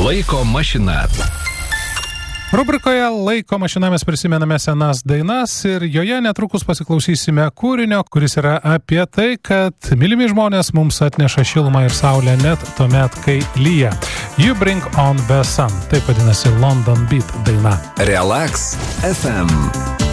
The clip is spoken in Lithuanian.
Laiko mašina. Rubrikoje Laiko mašina mes prisimename senas dainas ir joje netrukus pasiklausysime kūrinio, kuris yra apie tai, kad mylimi žmonės mums atneša šilumą ir saulę net tuomet, kai lyja. You Bring On The Sun. Taip vadinasi London Beat daina. Relax FM.